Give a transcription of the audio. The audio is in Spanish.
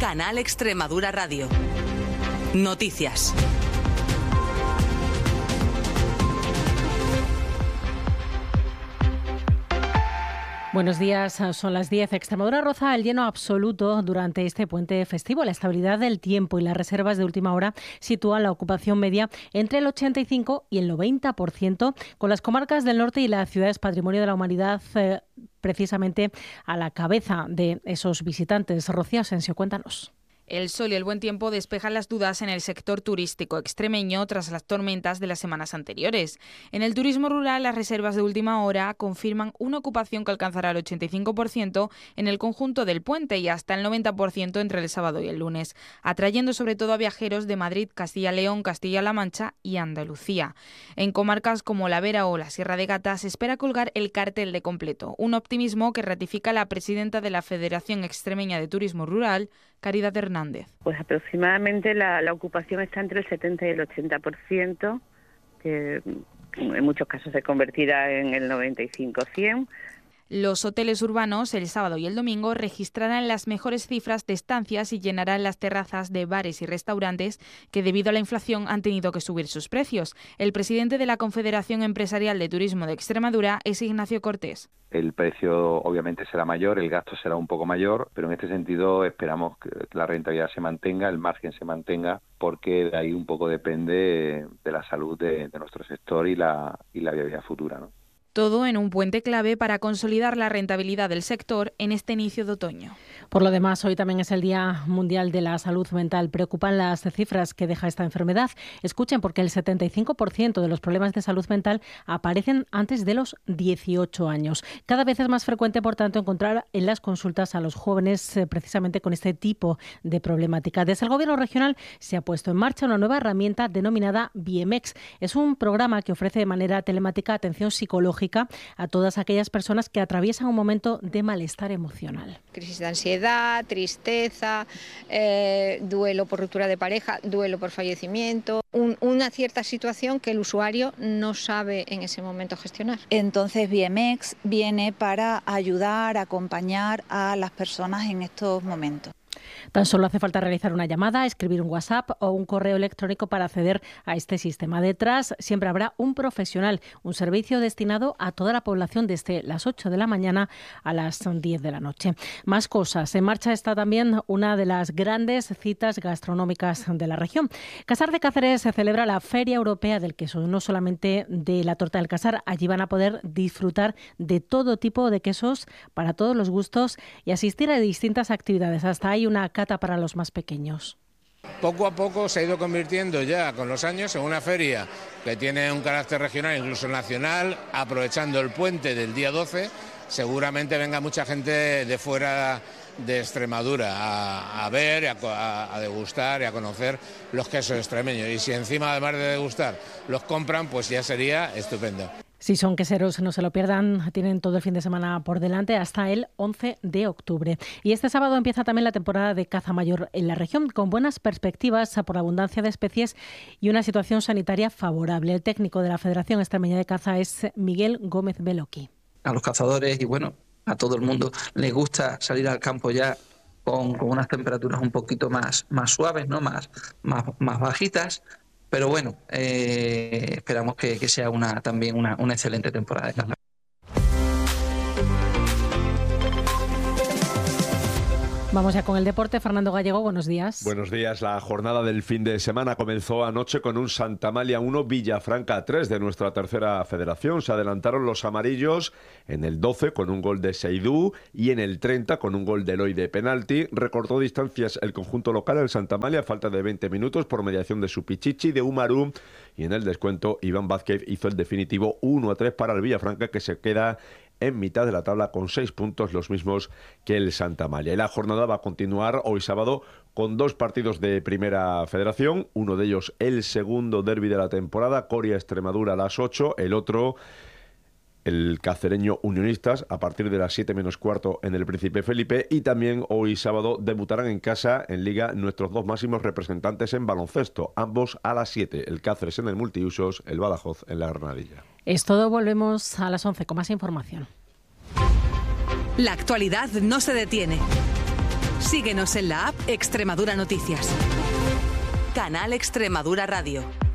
Canal Extremadura Radio. Noticias. Buenos días, son las 10. Extremadura roza el lleno absoluto durante este puente festivo. La estabilidad del tiempo y las reservas de última hora sitúan la ocupación media entre el 85 y el 90%, con las comarcas del norte y las ciudades Patrimonio de la Humanidad precisamente a la cabeza de esos visitantes. Rocío Asensio, cuéntanos. El sol y el buen tiempo despejan las dudas en el sector turístico extremeño tras las tormentas de las semanas anteriores. En el turismo rural, las reservas de última hora confirman una ocupación que alcanzará el 85% en el conjunto del puente y hasta el 90% entre el sábado y el lunes, atrayendo sobre todo a viajeros de Madrid, Castilla-León, Castilla-La Mancha y Andalucía. En comarcas como La Vera o la Sierra de Gata se espera colgar el cartel de completo, un optimismo que ratifica la presidenta de la Federación Extremeña de Turismo Rural, Caridad Hernández. Pues aproximadamente la ocupación está entre el 70 y el 80%, que en muchos casos se convertirá en el 95-100%. Los hoteles urbanos el sábado y el domingo registrarán las mejores cifras de estancias y llenarán las terrazas de bares y restaurantes que debido a la inflación han tenido que subir sus precios. El presidente de la Confederación Empresarial de Turismo de Extremadura es Ignacio Cortés. El precio obviamente será mayor, el gasto será un poco mayor, pero en este sentido esperamos que la rentabilidad se mantenga, el margen se mantenga, porque de ahí un poco depende de la salud de nuestro sector y la viabilidad futura, ¿no? Todo en un puente clave para consolidar la rentabilidad del sector en este inicio de otoño. Por lo demás, hoy también es el Día Mundial de la Salud Mental. Preocupan las cifras que deja esta enfermedad. Escuchen, porque el 75% de los problemas de salud mental aparecen antes de los 18 años. Cada vez es más frecuente, por tanto, encontrar en las consultas a los jóvenes precisamente con este tipo de problemática. Desde el Gobierno regional se ha puesto en marcha una nueva herramienta denominada BMX. Es un programa que ofrece de manera telemática atención psicológica a todas aquellas personas que atraviesan un momento de malestar emocional. Crisis de ansiedad, tristeza, duelo por ruptura de pareja, duelo por fallecimiento, una cierta situación que el usuario no sabe en ese momento gestionar. Entonces BMX viene para ayudar, acompañar a las personas en estos momentos. Tan solo hace falta realizar una llamada, escribir un WhatsApp o un correo electrónico para acceder a este sistema. Detrás siempre habrá un profesional, un servicio destinado a toda la población desde las 8 de la mañana a las 10 de la noche. Más cosas. En marcha está también una de las grandes citas gastronómicas de la región. Casar de Cáceres se celebra la Feria Europea del Queso, no solamente de la torta del Casar. Allí van a poder disfrutar de todo tipo de quesos para todos los gustos y asistir a distintas actividades. Hasta hay una cata para los más pequeños. Poco a poco se ha ido convirtiendo ya con los años en una feria que tiene un carácter regional, incluso nacional, aprovechando el puente del día 12. Seguramente venga mucha gente de fuera de Extremadura a ver, a degustar y a conocer los quesos extremeños. Y si encima, además de degustar, los compran, pues ya sería estupendo. Si son queseros, no se lo pierdan, tienen todo el fin de semana por delante hasta el 11 de octubre. Y este sábado empieza también la temporada de caza mayor en la región, con buenas perspectivas por la abundancia de especies y una situación sanitaria favorable. El técnico de la Federación Extremeña de Caza es Miguel Gómez Beloqui. A los cazadores y bueno, a todo el mundo les gusta salir al campo ya con unas temperaturas un poquito más suaves, ¿no? más bajitas. Pero bueno, esperamos que sea también una excelente temporada de caza. Vamos ya con el deporte. Fernando Gallego, buenos días. Buenos días. La jornada del fin de semana comenzó anoche con un Santamalia 1, Villafranca 3 de nuestra tercera federación. Se adelantaron los amarillos en el 12 con un gol de Seidú y en el 30 con un gol de Eloy de penalti. Recortó distancias el conjunto local, el Santamalia, a falta de 20 minutos por mediación de Supichichi, de Umaru, y en el descuento Iván Vázquez hizo el definitivo 1-3 para el Villafranca, que se queda en mitad de la tabla con 6 puntos, los mismos que el Santamalia. Y la jornada va a continuar hoy sábado con 2 partidos de Primera Federación, uno de ellos el segundo derbi de la temporada, Coria-Extremadura a las 8, el otro el cacereño Unionistas a partir de las 7 menos cuarto en el Príncipe Felipe, y también hoy sábado debutarán en casa en Liga nuestros 2 máximos representantes en baloncesto, ambos a las 7, el Cáceres en el Multiusos, el Badajoz en la Granadilla. Es todo, volvemos a las 11 con más información. La actualidad no se detiene. Síguenos en la app Extremadura Noticias. Canal Extremadura Radio.